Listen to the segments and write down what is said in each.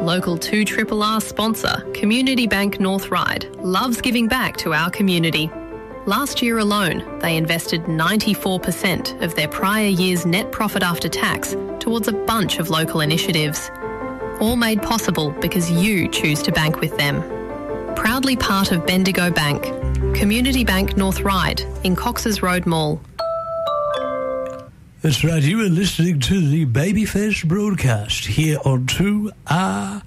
Local 2RRR sponsor, Community Bank North Ryde, loves giving back to our community. Last year alone, they invested 94% of their prior year's net profit after tax towards a bunch of local initiatives. All made possible because you choose to bank with them. Proudly part of Bendigo Bank, Community Bank North Ryde in Cox's Road Mall. That's right, you are listening to the Babyface broadcast here on 2RRR.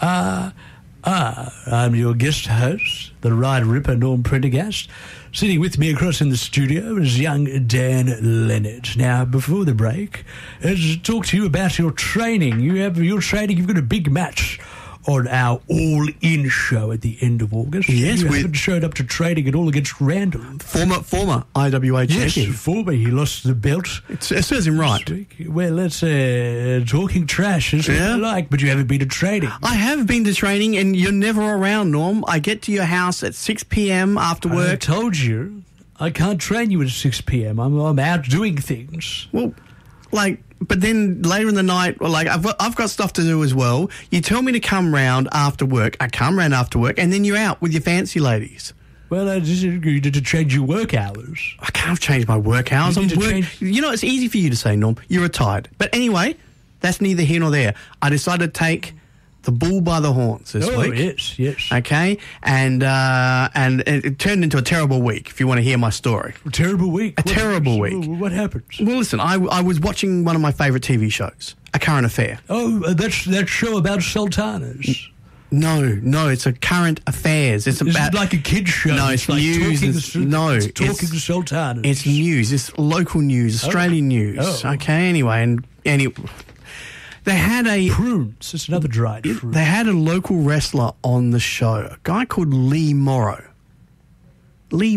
I'm your guest host, the Ride Ripper Norm Prendergast. Sitting with me across in the studio is young Dan Leonard. Now, before the break, let's talk to you about your training. You've got a big match on our All-In show at the end of August. Yes, you haven't showed up to training at all against Randall. Former IWA champion. Yes, former. He lost the belt. It serves him right. Well, that's talking trash is what I like, but you haven't been to training. I have been to training, and you're never around, Norm. I get to your house at 6 p.m. after work. I told you, I can't train you at 6 p.m. I'm out doing things. Well, but then later in the night, I've got stuff to do as well. You tell me to come round after work. I come round after work, and then you're out with your fancy ladies. Well, I just agreed to change your work hours. I can't change my work hours. You know, it's easy for you to say, Norm. You're retired. But anyway, that's neither here nor there. I decided to take the bull by the horns this week. Yes. Okay, and it turned into a terrible week, if you want to hear my story. A terrible week? A terrible week. What happened? Well, listen, I was watching one of my favourite TV shows, A Current Affair. Oh, that's that show about sultanas. No, it's a current affairs. It's about like a kid's show. No, it's like news. It's talking sultanas. It's news. It's local news, Australian news. Oh. Okay, anyway, they had prunes. It's another dried fruit. They had a local wrestler on the show, a guy called Lee Morrow.